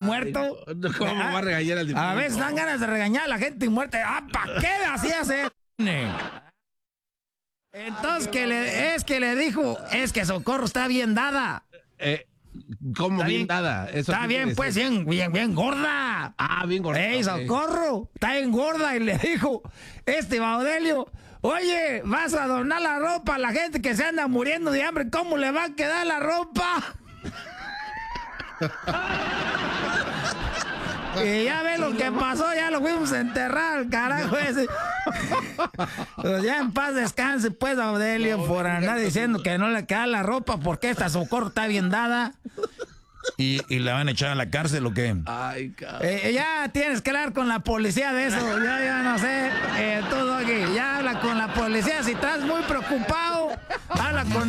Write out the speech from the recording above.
muerto. ¿Cómo va a regañar al difunto? A veces dan ganas de regañar a la gente muerta. ¿Para qué así hacer? Entonces es que le dijo, es que Socorro está bien dada. ¿Cómo bien dada? Eso Está bien, pues, bien gorda. Ah, bien gorda. ¡Ey, Socorro! Está bien gorda. Y le dijo, Baudelio, oye, vas a donar la ropa a la gente que se anda muriendo de hambre. ¿Cómo le va a quedar la ropa? Y ya ves lo que pasó, ya lo fuimos a enterrar, carajo ese. Pues ya en paz descanse, pues, Baudelio, por andar diciendo que no le queda la ropa porque esta Socorro está bien dada. ¿Y la van a echar a la cárcel o qué? Ay, cabrón. Ya tienes que hablar con la policía de eso. Ya no sé. Tú, Doggy, ya habla con la policía. Si estás muy preocupado, habla con